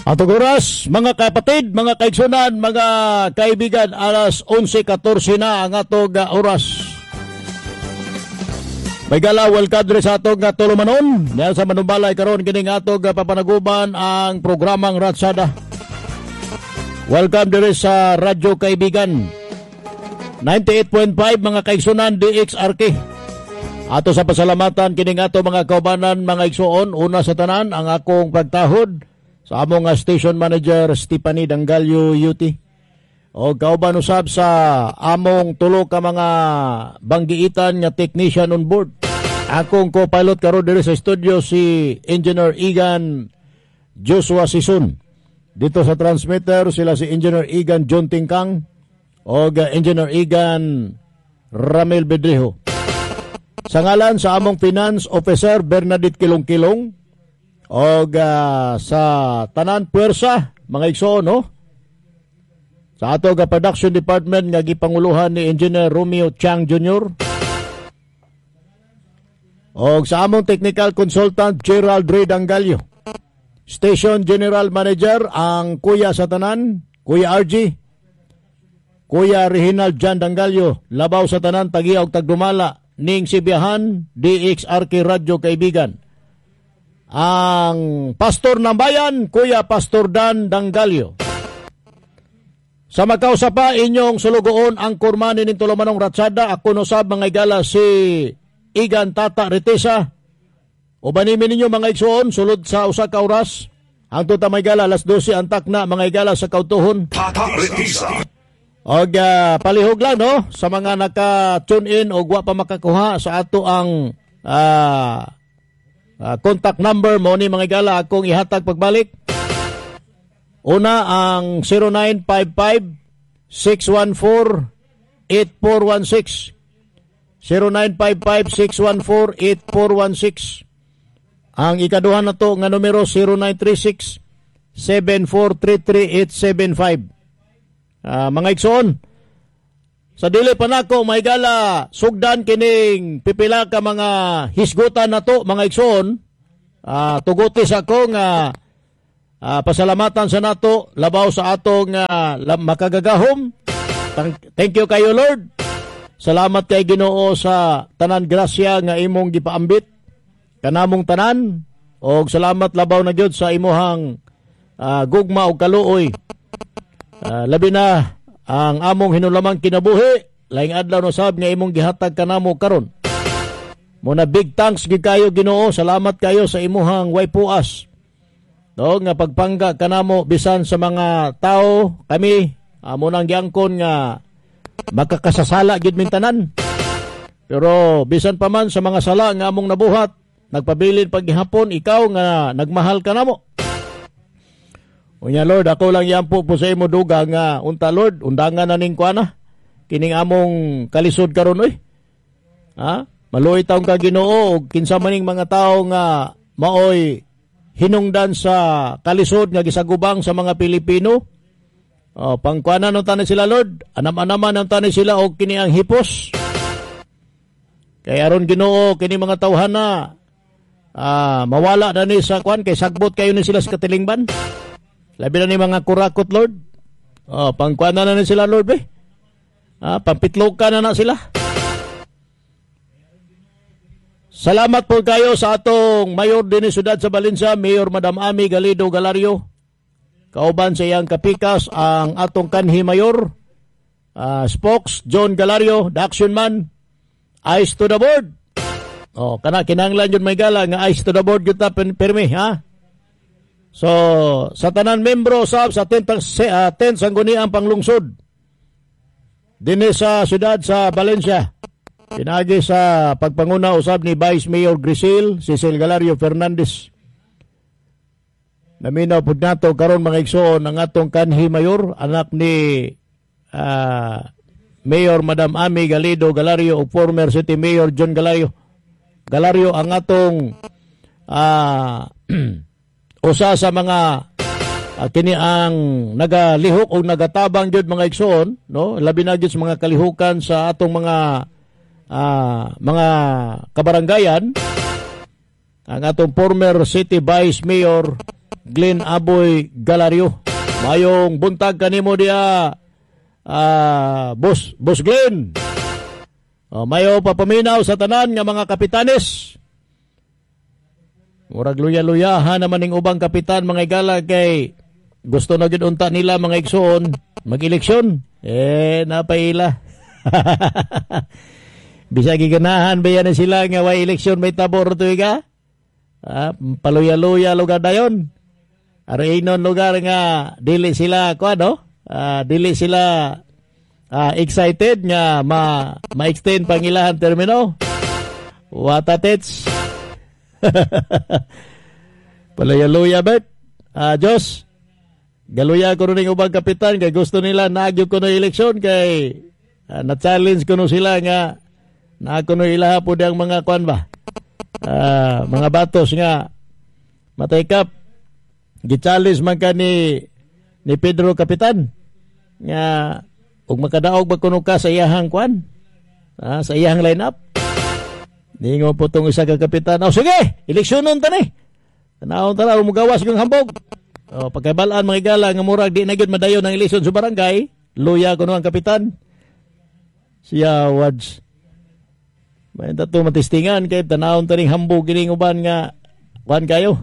Atong oras, mga kapatid, mga kaigsunan, mga kaibigan, alas 11:14 na ang atong oras. May gala, welcome diri sa atong tulumanon. Diyan sa Manumbalay karon kining atong papanaguban ang programang Ratsada. Welcome diri sa Radyo Kaibigan 98.5 mga kaigsunan DXRK. Ato sa pasalamatan kining ato mga kaubanan, mga igsuon, una sa tanan ang akong pagtahod sa among station manager Stephanie Dangalyo UT. O kauban usab sa among tulo ka mga banggiitan nga technician on board. Akong co-pilot karon diri sa studio si Engineer Igan Joshua Sison. Dito sa transmitter sila si Engineer Igan John Tingkang o Engineer Igan Ramel Bedrejo. Sa ngalan sa among Finance Officer Bernadette Kilong-Kilong o sa tanan puwersa mga igsoon, no? Sa ato ga production department nga gipanguluhan ni Engineer Romeo Chang Jr. O sa among technical consultant Gerald Ray Dangalyo. Station General Manager ang kuya sa tanan, Kuya RG, Kuya Reginald Jan Dangalyo, labaw sa tanan Tagiya ug Tagdumala ning Sibiyahan DXRK Radyo Kaibigan. Ang pastor ng bayan, Kuya Pastor Dan Dangalyo. Sa magkausa pa inyong sulugoon ang kurmani ning tulumanong Ratsada, ako no sab mga igala si Igan Tata Retesa. Ubanimin ninyo mga igsoon sulod sa usa ka oras. Ang tuta mga igala alas 12 antak na mga igala sa kautuhon. Tata Retesa. Og palihog lang no sa mga naka-tune in o wa pa makakuha sa ato ang contact number mo ni mga igala akong ihatag pagbalik. Una ang 0955-614-8416. 0955-614-8416. Ang ikaduha na to nga numero 0936-7433875. Mga igsoon, sa dili pa nako may gala sugdan kining pipila ka mga hisgutan nato mga igsoon. Tugutis ako nga pasalamatan sa nato labaw sa atong makagagahom. Thank you kayo Lord. Salamat kay Ginoo sa tanan grasya nga imong gipaambit kanamong tanan, og salamat labaw na gyud sa imuhang gugma og kaluoy. Labi na ang among hinulamang kinabuhi, laing adlaw no sab nga imong gihatag kanamo karon. Muna big thanks gid kayo Ginoo, salamat kayo sa imuhang way puas. No nga pagpangga kanamo bisan sa mga tao kami amo nang giangkon nga makakasasala gid min tanan. Pero bisan pa man sa mga sala nga among nabuhat, nagpabilin paghihapon ikaw nga nagmahal kanamo. Unya Lord, ako lang yampo po sa imo duga nga unta Lord, undangan na ning kuana kining among kalisod karon oy. Maluoy taong ka Ginoo og kinsa maning mga tawo nga maoy hinungdan sa kalisod nga gisagubang sa mga Pilipino. Pangkuana no tani sila Lord, anam-anaman ang tani sila og kini ang hipos. Kay aron Ginoo kini mga tawhana mawala na ni sa kuan kay sagbot kayo ni sila sa katilingban. Labi na ni mga kurakot, Lord. Pangkuana na sila, Lord, eh. Pampitloka na sila. Salamat po kayo sa atong mayor din siyudad sa Valencia, Mayor Madam Ami Galido Galario. Kauban sa iyang kapikas ang atong kanhi mayor, Spokes John Galario, the action man. Eyes to the board. Kana kinahanglan yun may gala nga eyes to the board yun ta permi, ha? So, sa tanan membro sa 10 sangguniang panglungsod dinhi sa siyudad sa Valencia, pinagi sa pagpanguna usab ni Vice Mayor Grisil Cecil Galario Fernandez. Naminaw pud nato karon mga igsoon ang atong kanhi mayor, anak ni Mayor Madam Ami Galido Galario o former City Mayor John Galario ang atong usa sa mga kini ang nagalihok o nagatabang jud mga igsoon, no? Labi na jud sa mga kalihukan sa atong mga kabaranggayan. Ang atong former City Vice Mayor Glenn Aboy Galario. Mayong buntag kanimo dia Boss Glenn. Mayo papaminaw sa tanan nga mga kapitanes. Murag luya-luyahan naman ning ubang kapitan mga igala kay gusto na gid unta nila mga igsoon mag-eleksyon. Napaila. Bisag giganahan ba yan sila nga way eleksyon may tabor tuiga? Paluya-luya lugar dayon. Inon lugar nga dili sila dili sila excited nga ma-extend pang ilahan termino. Watatets. Paluya-luya bet. Diyos, galuya ko rin ubang kapitan kay gusto nila nagyo ko no eleksyon kay na-challenge ko no sila nga na ako no ilaha po ang mga kwan ba. Mga batos nga mataykap gi-challenge man ka ni Pedro Kapitan nga ug makadaog ba kuno ka sa iyahang kwan sa iyahang lineup ningo po tong isa ka kapitan sige eleksyonon ta ni tanawon ta umugawas kung hambog pagkabalaan mga igala nga murag di na gyud madayon ang eleksyon sa barangay luya kuno ang kapitan siya wads may dato matistingan kay tanawon ta ning hambog kining uban nga kwan kayo.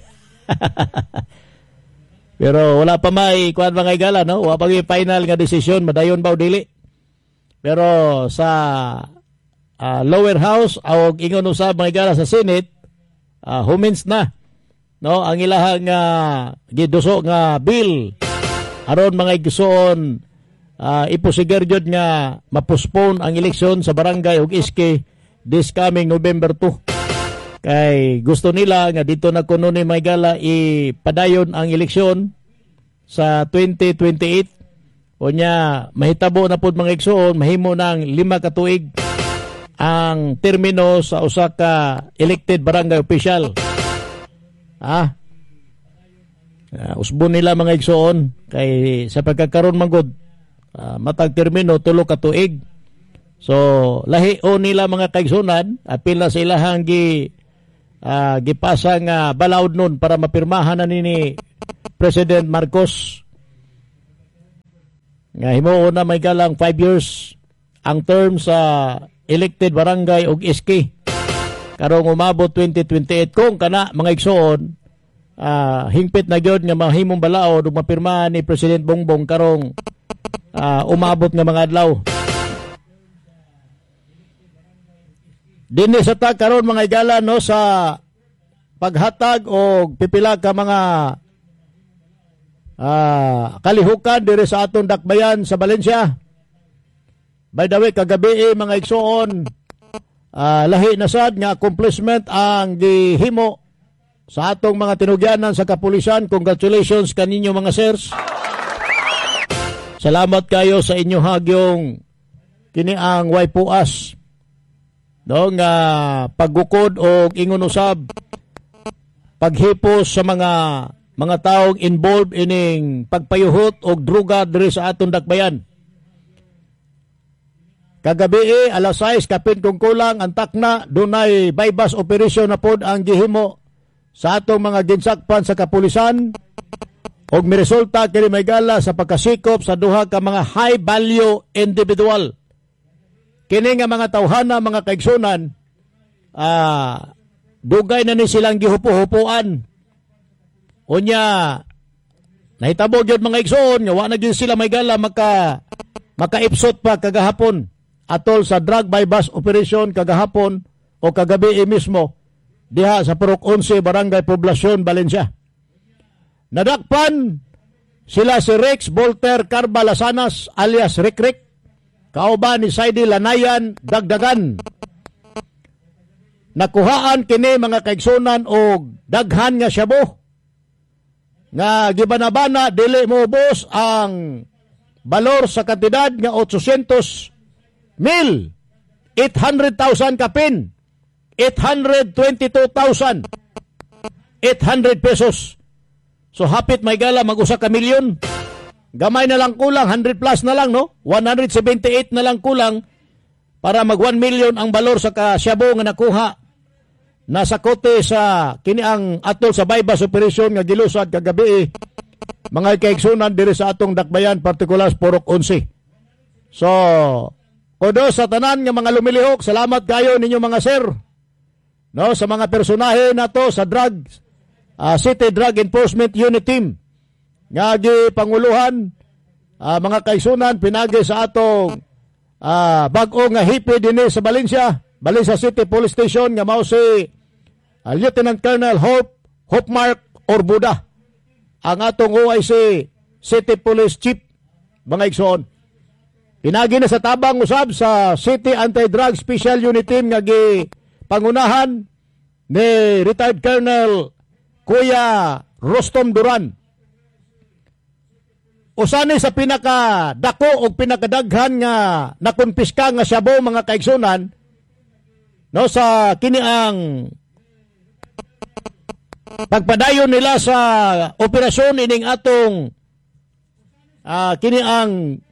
Pero wala pa may kuan mga igala no, wa pa may final nga desisyon madayon ba o dili. Pero sa lower house o ingon usab mga igala sa Senate humins na no ang ilahang giduso nga bill aron mga igsoon iposiger jud nga mapospone ang eleksyon sa barangay ug iske this coming November 2. Kay gusto nila nga dito na kuno ni Maygala ipadayon ang eleksyon sa 2028. O niya, mahitabo na po mga igsoon, mahimo ng 5 ka tuig ang termino sa usa ka elected barangay official. Usbon nila mga igsoon, kay sa pagkakaroon manggod, matag termino 3 ka tuig. So, lahi o nila mga kaigsunan, apil na sa ilahang gipasa nga balaod nun para mapirmahan na ni President Marcos nga himuon na may galang 5 years ang term sa elected barangay ug iski karong umabot 2028 kung kana mga igsoon hingpit na gyud nga mahimong balaod ug mapirmahan ni President Bongbong karong umabot nga mga adlaw. Dinhi sa karon mga igala no sa paghatag o pipila ka mga kalihukan diri sa aton dakbayan sa Valencia. By the way, kagabi mga igsoon lahi na sad nga accomplishment ang gihimo sa atong mga tinugyanan sa kapulisan. Congratulations kaninyo mga sirs. Salamat kayo sa inyo hagyong kini ang waipuas. No nga paggukod o ingon usab paghipos sa mga taong involved ining pagpayuhot og druga diri sa aton dakbayan. Kagabi alas 6 kapin kung kulang ang takna dunay bypass operation na pod ang gihimo sa atong mga ginsakpan sa kapulisan og miresulta kini Maygala sa pagkasikop sa duha ka mga high value individual. Kini nga mga tawhana, mga kaigsunan, dugay na ni silang gihupo-hupuan. Unya, nahitabo gyud mga igsoon, nga wa na gyud sila Maygala makaipsot pa kagahapon atol sa drug bypass operation kagahapon o kagabi mismo diha sa Purok 11 Barangay Poblacion, Valencia. Nadakpan sila si Rex Volter Carbalasanas alias Rick kauban ni Saidi Lanayan Dagdagan. Nakuhaan kini mga kaigsunan og daghan nga shabu nga gibanabana dili mo boss ang balor sa kantidad nga 800,000 800,000 kapin 822,800 pesos. So hapit Maygala mag-usa ka milyon. Gamay na lang kulang, 100 plus na lang, no? 178 na lang kulang para mag 1 million ang balor sa kasyabu nga nakuha nasakote sa kini ang atol sa bypass operation nga gilusad kagabi mga kaigsunan diri sa atong dakbayan, partikular Purok 11. So, kudos sa tanan nga mga lumilihok, salamat kayo ninyo mga sir. No, sa mga personahe nato sa City Drug Enforcement Unit Team nga gipanguluhan mga kaigsunan pinagi sa atong bag-o nga hipi dinhi sa Valencia City Police Station nga mao si Lieutenant Colonel Hope Mark Orbuda, ang atong OIC City Police Chief, mga igsoon. Pinagi na sa tabang usab sa City Anti-Drug Special Unit Team nga pangunahan ni retired Colonel Kuya Rostom Duran. Usani sa pinakadako o pinakadaghan nga nakumpiska nga shabu, mga kaigsunan, no, sa kiniang pagpadayon nila sa operasyon ining atong kiniang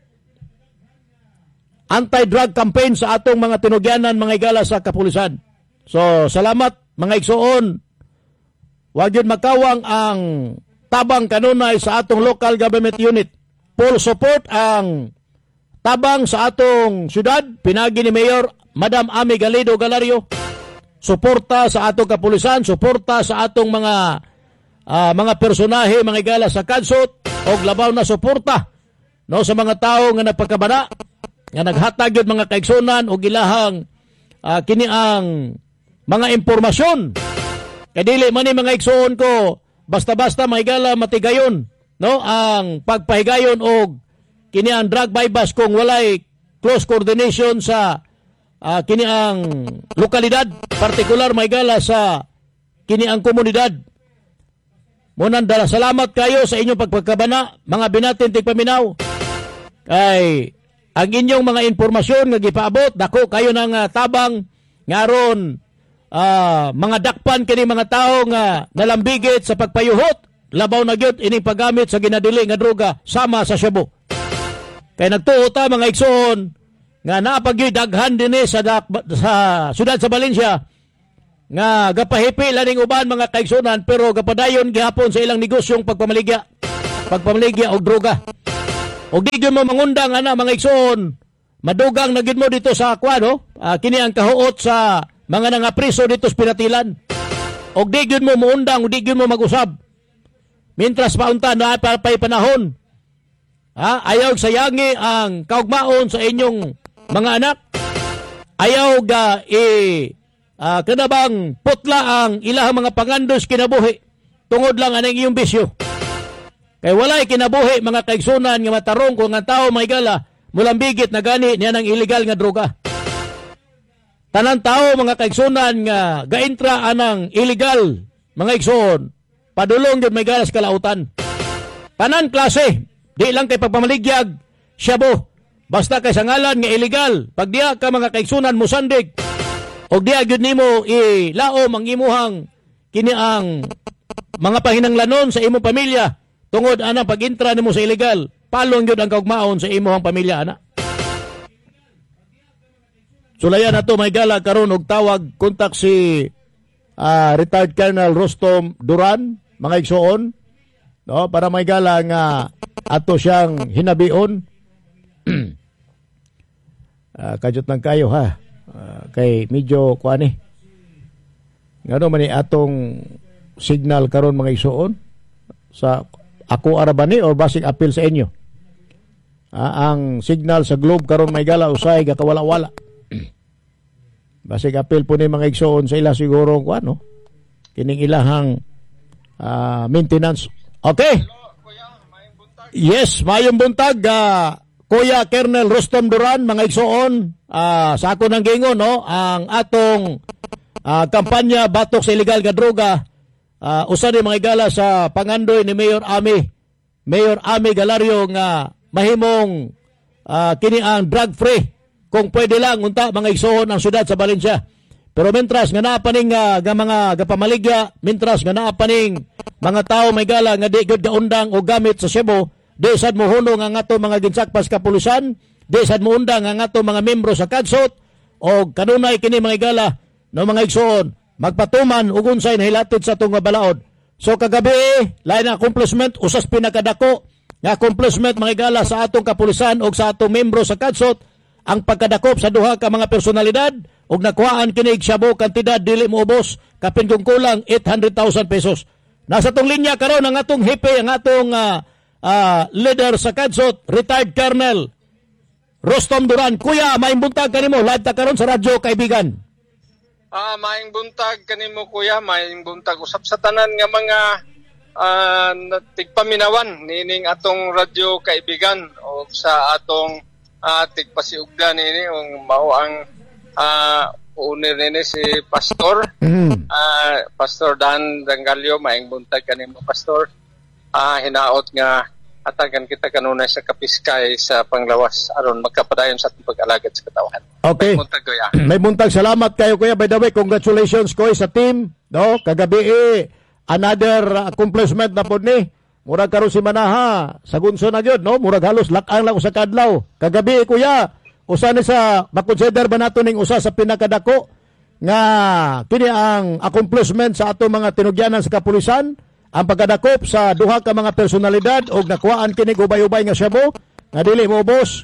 anti-drug campaign sa atong mga tinugyanan, mga igala sa kapulisan. So, salamat mga igsoon. Huwag yun makawang ang tabang kanunay sa atong local government unit. Full support ang tabang sa atong syudad, pinagi ni Mayor Madam Ami Galido Galario. Suporta sa atong kapulisan, suporta sa atong mga personahe, mga igala sa kadsot, o labaw na suporta, no, sa mga tao nga nagpagkabana, nga naghatag yun mga kaigsunan o gilahang kini ang mga impormasyon. Kaya dili man ni mga igsoon ko, basta-basta mga igala matigayon, no, ang pagpahigayon o kini ang drug bypass kung walay close coordination sa kini ang lokalidad, partikular may gala sa kini ang komunidad. Munan dala salamat kayo sa inyong pagpagkabana, mga binatin tigpaminaw. Ay ang inyong mga impormasyon nga gipaabot, dako kayo ng tabang ngaron mga dakpan kini mga tao nga nalambigit sa pagpayuhot, labaw na gyud ining paggamit sa ginadili nga droga sama sa shabu. Kay nagtuo ta mga igsoon nga napagyoy daghan dinhi sa siyudad sa Valencia nga gapahipi laning uban mga kaigsunan, pero gapadayon gihapon sa ilang negosyong pagpamaligya og droga. Og di gyud mo mangundang mga igsoon, madugang na gyud mo dito sa kwano, kini ang kahuot sa mga nangapriso dito sa pinatilan. Og di gyud mo muundang, og di gyud mo mag-usab. Mintras paunta na pay panahon, ayaw sayangi ang kaugmaon sa inyong mga anak, ayaw kanabang putla ang ilang mga pangandos kinabuhi tungod lang anang iyong bisyo. Kay walay kinabuhi mga kaigsunan nga matarong kung ang tao may gala mulambigit na gani niya ng illegal nga droga. Tanang tao mga kaigsunan nga gaintra anang illegal mga igsoon, padulong yun may gala sa kalautan. Tanan klase, di lang kay pagpamaligyag shabu, basta kay sangalan nga illegal, pag diya ka mga kaigsunan musandig, o diya gyud nimo ilaom ang imuhang kini ang mga pahinanglanon sa imong pamilya tungod anang pag-intra nimo sa illegal, palong gyud ang kaugmaon sa imong pamilya ana. Sulayan nato may gala karon og tawag, kontak si retired Colonel Rostom Duran, mga igsoon, no, para may gala nga ato siyang hinabion. Kajot ng kayo ha, kay medyo kuani ngano man ni atong signal karon mga igsoon sa ako arabani o basig appeal sa inyo. Ang signal sa globe karon may gala usay gakawala-wala. Basig appeal po ni mga igsoon sa ila siguro kuano kining ilahang maintenance. Okay, yes, mayong buntag Kuya Colonel Rostom Duran, mga igsoon, sa ako ng gingon, no, ang atong kampanya batok sa illegal nga droga, usa ni mga igala sa pangandoy ni Mayor Ami Galario nga mahimong kini ang drug free kung pwede lang unta mga igsoon ang syudad sa Valencia. Pero mentras nga naapaning mga gapamaligya, mentras nga naapaning mga tao may gala nga di gud gaundang o gamit sa Cebu, di sad mo hunong ang ato mga ginsakpas kapulisan, di sad mo undang ang ato mga membro sa kadsot, o kanunay kini mga igala no mga igsoon, magpatuman ug unsay nahilatod sa atong nga balaod. So kagabi, lain ang accomplishment usas pinakadako nga accomplishment manghigala sa atong kapulisan ug sa atong membro sa kadsot ang pagkadakop sa duha ka mga personalidad ug nakuhaan kini shabu kantidad dili moubos kapin kung kulang 800,000 pesos. Nasa tong linya karon ang atong hepe, ang atong leader sa kadsot, retired Colonel Rostom Duran. Kuya, maimbuntag kanimo live ta karon sa radyo kaibigan. Maing buntag kanimo kuya, maing buntag usap sa tanan nga mga tigpaminawan nining atong radyo kaibigan o sa atong tigpasiugdan nini ung mao ang owner nini si Pastor. Pastor Dan Dangalio, maing buntag kanimo Pastor. Hinaot nga atagan kita kanunay sa kapiskay sa panglawas aron magkapadayon sa atong pag-alagad sa katawhan. Okay. May buntag kuya. May buntag, salamat kayo kuya. By the way, congratulations ko sa team. No, kagabi another accomplishment na pod ni. Murag karon si Manaha sa gunso na gyud, no? Murag halos lakang lang usa ka adlaw. Kagabi kuya, usa ni sa makonsider ba nato ning usa sa pinakadako nga kini ang accomplishment sa ato mga tinugyanan sa kapulisan, ang pagkadakop sa duha ka mga personalidad og nakuhaan kini ubay-ubay nga shabu nga dili mo boss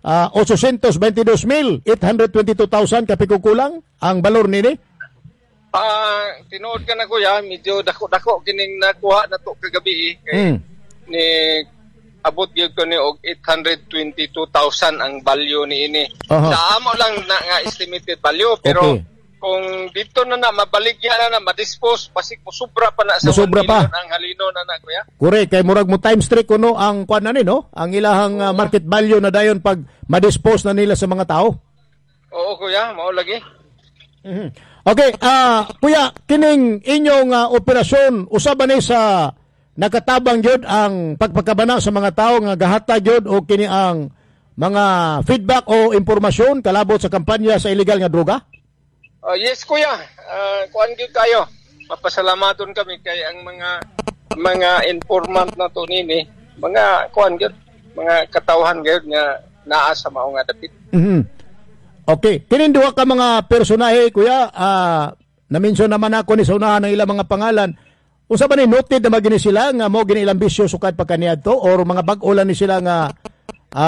822,822,000 kapikong kulang ang balor nini. Tinuod ka na kuya, medyo dako-dako kining nakuha na to kagabi kay ni abot gyud ko ni og 822,000 ang value ni ini. Amo lang na nga estimated value pero kung dito na mabaligya na ma-dispose basig mo sobra pa na sa 1 million ang halino na kuya. Correct, kay murag mo times 3 kuno ang kuan na ni, no? Ang ilahang market value na dayon pag ma-dispose na nila sa mga tao. Oo kuya, mao lagi. Okay, kuya, kining inyong operasyon usab ni sa nakatabang gyud ang pagpakabana sa mga tao nga gahata gyud o kini ang mga feedback o impormasyon kalabot sa kampanya sa illegal nga droga? Yes kuya, kuan gyud kayo. Mapasalamaton kami kay ang mga informant na to nini, mga kuan gyud, mga katawhan gyud nga naa sa mao nga dapit. Okay, kining duha ka mga personahe kuya, na-mention naman ako ni sa unahan ng ilang mga pangalan. Unsa ba ni noted na magini sila nga mo gini ilang bisyo sukad pagkaniadto or mga bag-o lang ni sila nga